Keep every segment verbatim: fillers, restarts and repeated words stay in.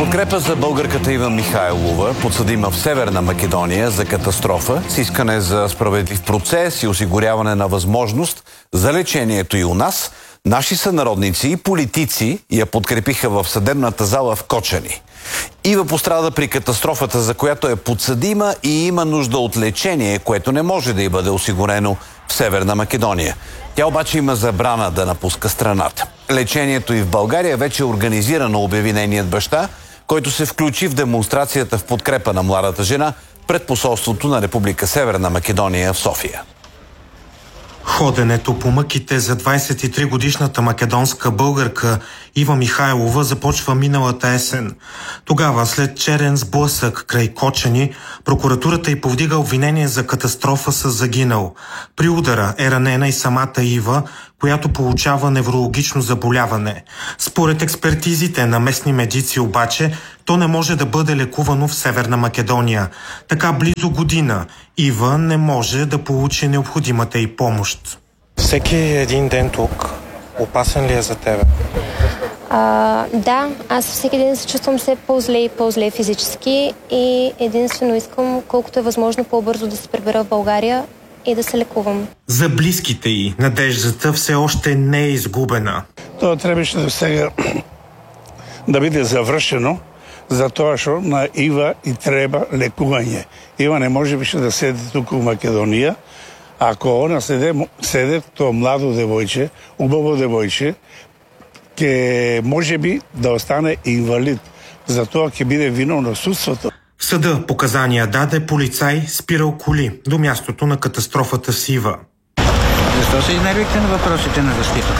подкрепа за българката Ива Михайлова, подсъдима в Северна Македония за катастрофа, с искане за справедлив процес и осигуряване на възможност за лечението и у нас, наши сънародници и политици я подкрепиха в съдебната зала в Кочани. Ива пострада при катастрофата, за която е подсъдима и има нужда от лечение, което не може да й бъде осигурено в Северна Македония. Тя обаче има забрана да напуска страната. Лечението и в България вече е организирано, обяви нейният баща, който се включи в демонстрацията в подкрепа на младата жена пред посолството на Република Северна Македония в София. Ходенето по мъките за двадесет и три годишната македонска българка Ива Михайлова започва миналата есен. Тогава, след черен сблъсък край Кочани, прокуратурата й повдига обвинение за катастрофа с загинал. При удара е ранена и самата Ива, която получава неврологично заболяване. Според експертизите на местни медици обаче, то не може да бъде лекувано в Северна Македония. Така близо година Ива не може да получи необходимата й помощ. Всеки един ден тук опасен ли е за тебе? А, да, аз всеки ден се чувствам все по-зле и по-зле физически и единствено искам колкото е възможно по-бързо да се прибера в България и да се лекувам. За близките й надеждата все още не е изгубена. Това трябваше да сега да биде завършено, затоа што на Ива и треба лекување. Ива не може više да седи тук в Македонија. Ако она седе, седе то младо девојче, убаво девојче, ке може би да остане инвалид. Затоа ќе биде виновно судството. В съда показания даде полицай спирал коли до мястото на катастрофата с Ива. Защо се изнервихте на въпросите на защита?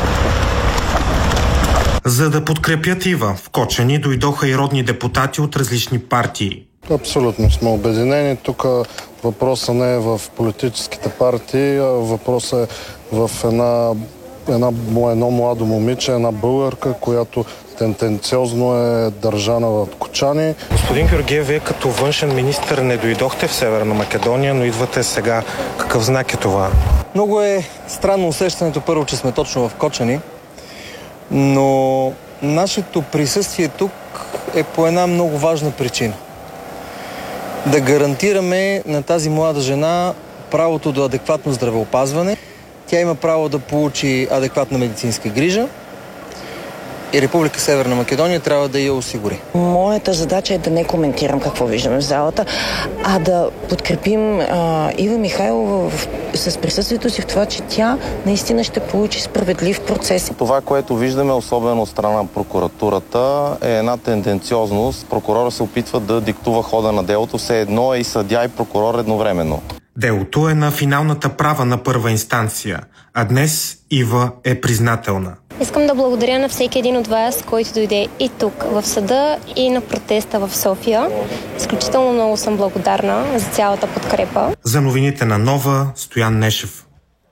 За да подкрепят Ива, в Кочани дойдоха и родни депутати от различни партии. Абсолютно сме обединени. Тук въпросът не е в политическите партии, а въпросът е в една, една, едно младо момиче, една българка, която тенденциозно е държана в Кочани. Господин Георгиев, вие като външен министър не дойдохте в Северна Македония, но идвате сега. Какъв знак е това? Много е странно усещането, първо, че сме точно в Кочани, но нашето присъствие тук е по една много важна причина. Да гарантираме на тази млада жена правото до адекватно здравеопазване. Тя има право да получи адекватна медицинска грижа и Република Северна Македония трябва да я осигури. Моята задача е да не коментирам какво виждаме в залата, а да подкрепим а, Ива Михайлова в, с присъствието си в това, че тя наистина ще получи справедлив процес. Това, което виждаме, особено от страна на прокуратурата, е една тенденциозност. Прокурора се опитва да диктува хода на делото, все едно е и съдия и прокурор едновременно. Делото е на финалната права на първа инстанция, а днес Ива е признателна. Искам да благодаря на всеки един от вас, който дойде и тук в съда, и на протеста в София. Изключително много съм благодарна за цялата подкрепа. За новините на Нова, Стоян Нешев.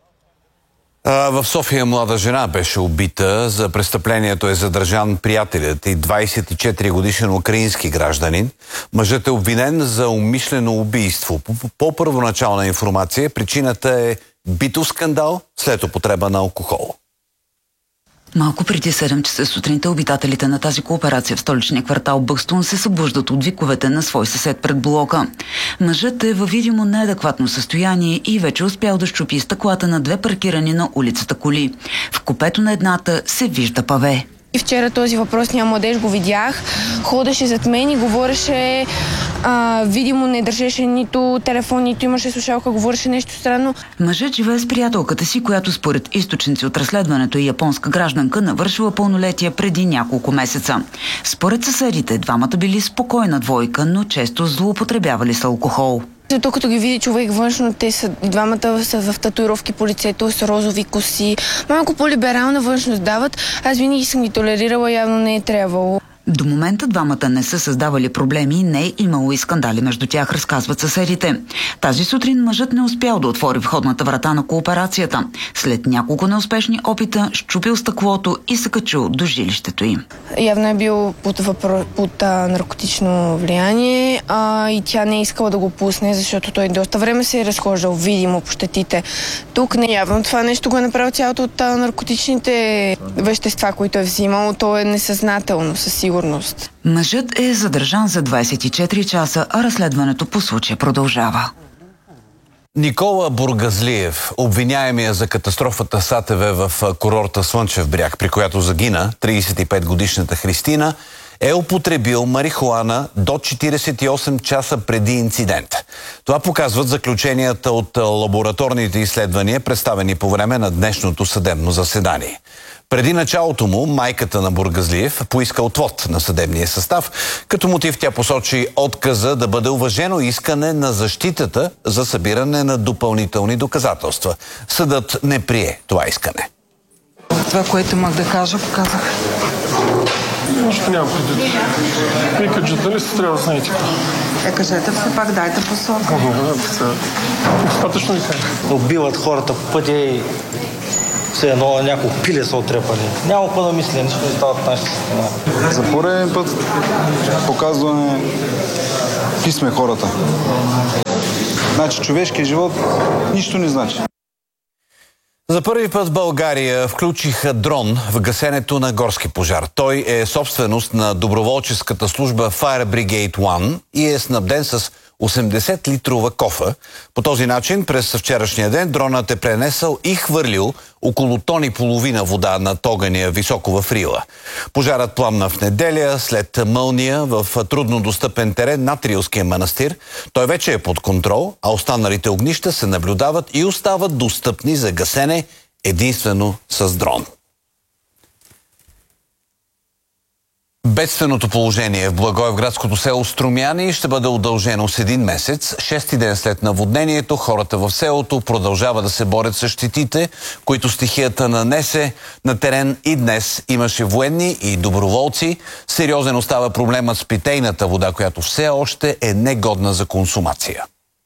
В София млада жена беше убита. За престъплението е задържан приятелят и двадесет и четири годишен украински гражданин. Мъжът е обвинен за умишлено убийство. По, по първоначална информация причината е битов скандал след употреба на алкохол. Малко преди седем часа сутринта обитателите на тази кооперация в столичния квартал Бъкстон се събуждат от виковете на свой съсед пред блока. Мъжът е във видимо неадекватно състояние и вече успял да счупи стъклата на две паркирани на улицата коли. В купето на едната се вижда паве. И вчера този въпросния младеж го видях, ходеше зад мен и говореше, а, видимо не държеше нито телефон, нито имаше слушалка, говореше нещо странно. Мъжът живее с приятелката си, която според източници от разследването е японска гражданка, навършила пълнолетие преди няколко месеца. Според съседите, двамата били спокойна двойка, но често злоупотребявали с алкохол. Зато като ги види човек външно, те са, двамата са в татуировки по лицето, с розови коси. Малко по-либерална външност дават. Аз винаги съм ги толерирала, явно не е трябвало. До момента двамата не са създавали проблеми и не е имало и скандали между тях, разказват съседите. Тази сутрин мъжът не успял да отвори входната врата на кооперацията. След няколко неуспешни опита, счупил стъклото и се качил до жилището им. Явно е бил под, въпро... под а, наркотично влияние а, и тя не е искала да го пусне, защото той доста време се е разхождал видимо по щетите. Тук не явно това нещо го е направил цялото от а, наркотичните вещества, които е взимал. То е несъзнателно със сигурност. сигурност. Мъжът е задържан за двадесет и четири часа, а разследването по случая продължава. Никола Бургазлиев, обвиняемия за катастрофата с А Т В в курорта Слънчев бряг, при която загина тридесет и пет годишната Христина, е употребил марихуана до четиридесет и осем часа преди инцидент. Това показват заключенията от лабораторните изследвания, представени по време на днешното съдебно заседание. Преди началото му, майката на Бургазлиев поиска отвод на съдебния състав. Като мотив тя посочи отказа да бъде уважено искане на защитата за събиране на допълнителни доказателства. Съдът не прие това искане. Това, което мах да кажа, показах. Нищо няма предвид. Вие журналисти трябва да знаете. Е, кажете все пак, дайте посока. Достатъчно ви кажа. Убиват хората по пътя и все едно няколко пиле са отрепали. Няма какво да мисля, нищо не става от нашата страна. За пореден път показваме какви сме хората. Значи човешкият живот нищо не значи. За първи път в България включиха дрон в гасенето на горски пожар. Той е собственост на доброволческата служба Fire Brigade One и е снабден с осемдесет литрова кофа. По този начин през вчерашния ден дронът е пренесъл и хвърлил около тон и половина вода над огъня високо в Рила. Пожарът пламна в неделя след мълния в труднодостъпен терен над Рилския манастир. Той вече е под контрол, а останалите огнища се наблюдават и остават достъпни за гасене единствено с дрон. Бедственото положение в Благоевградското село Струмяни ще бъде удължено с един месец. Шести ден след наводнението, хората в селото продължават да се борят с щетите, които стихията нанесе. На терен и днес имаше военни и доброволци. Сериозен остава проблемът с питейната вода, която все още е негодна за консумация.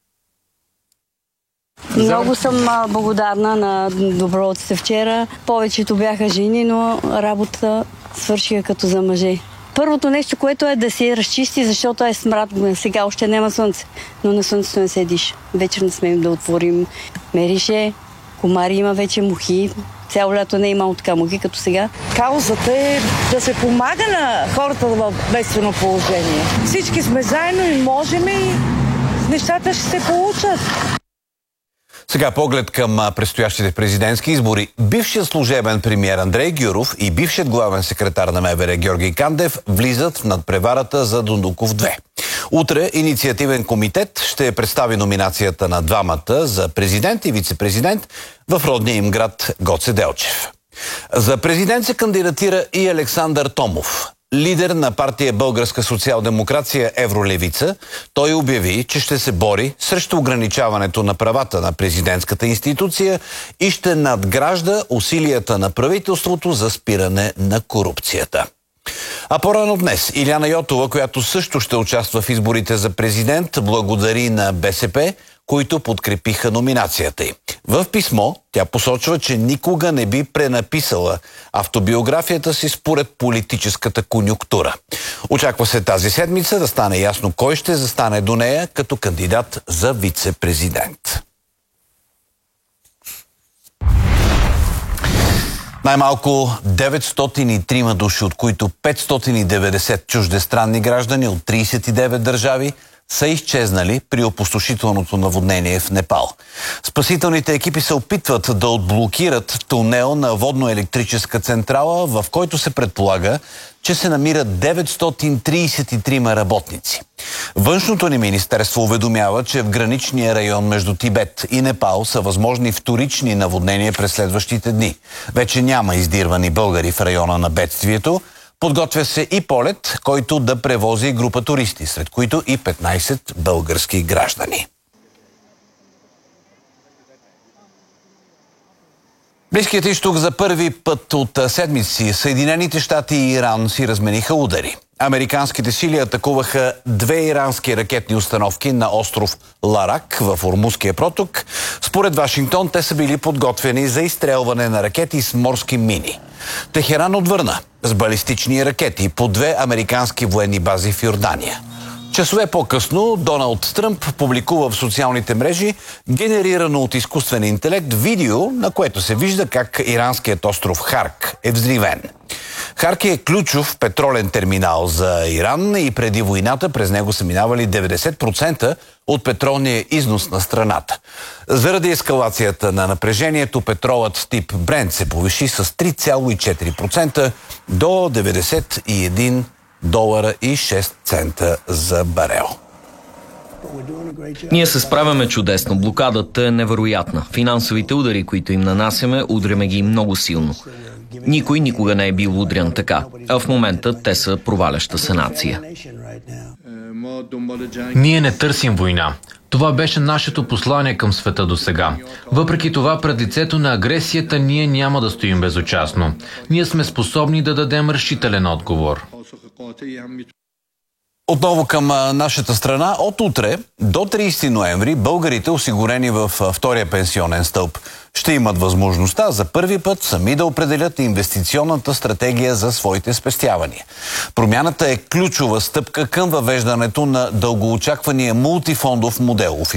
Много съм благодарна на доброволците вчера. Повечето бяха жени, но работа свършиха като за мъже. Първото нещо, което е да се разчисти, защото е смрад. Сега още няма слънце, но на слънцето не се диша. Вечер не смеем да отворим. Мерише, комари има вече, мухи. Цяло лято не е имало така мухи, като сега. Каузата е да се помага на хората в бедствено положение. Всички сме заедно и можем и нещата ще се получат. Сега поглед към предстоящите президентски избори. Бившият служебен премиер Андрей Гюров и бившият главен секретар на М В Р Георги Кандев влизат в надпреварата за Дондуков две. Утре инициативен комитет ще представи номинацията на двамата за президент и вице-президент в родния им град Гоце Делчев. За президент се кандидатира и Александър Томов. Лидер на партия Българска социал-демокрация Евролевица, той обяви, че ще се бори срещу ограничаването на правата на президентската институция и ще надгражда усилията на правителството за спиране на корупцията. А по-рано днес Илияна Йотова, която също ще участва в изборите за президент, благодари на Б С П, които подкрепиха номинацията й. В писмо тя посочва, че никога не би пренаписала автобиографията си според политическата конюнктура. Очаква се тази седмица да стане ясно кой ще застане до нея като кандидат за вице-президент. Най-малко деветстотин и трима души, от които петстотин и деветдесет чуждестранни граждани от тридесет и девет държави, са изчезнали при опустошителното наводнение в Непал. Спасителните екипи се опитват да отблокират тунел на водно-електрическа централа, в който се предполага, че се намират деветстотин тридесет и трима работници. Външното ни министерство уведомява, че в граничния район между Тибет и Непал са възможни вторични наводнения през следващите дни. Вече няма издирвани българи в района на бедствието. Подготвя се и полет, който да превози група туристи, сред които и петнайсет български граждани. Близкият изток за първи път от седмици Съединените щати и Иран си размениха удари. Американските сили атакуваха две ирански ракетни установки на остров Ларак в Ормузския проток. Според Вашингтон те са били подготвени за изстрелване на ракети с морски мини. Техеран отвърна с балистични ракети по две американски военни бази в Йордания. Часове по-късно Доналд Тръмп публикува в социалните мрежи генерирано от изкуствен интелект видео, на което се вижда как иранският остров Харк е взривен. Харки е ключов петролен терминал за Иран и преди войната през него са минавали деветдесет процента от петролния износ на страната. Заради ескалацията на напрежението, петролът тип Брент се повиши с три цяло и четири процента до деветдесет и един долара и шест цента за барел. Ние се справяме чудесно. Блокадата е невероятна. Финансовите удари, които им нанасяме, удряме ги много силно. Никой никога не е бил удрян така, а в момента те са проваляща се нация. Ние не търсим война. Това беше нашето послание към света до сега. Въпреки това, пред лицето на агресията ние няма да стоим безучастно. Ние сме способни да дадем решителен отговор. Отново към нашата страна. От утре до тридесети ноември българите, осигурени в втория пенсионен стълб, ще имат възможността за първи път сами да определят инвестиционната стратегия за своите спестявания. Промяната е ключова стъпка към въвеждането на дългоочаквания мултифондов модел.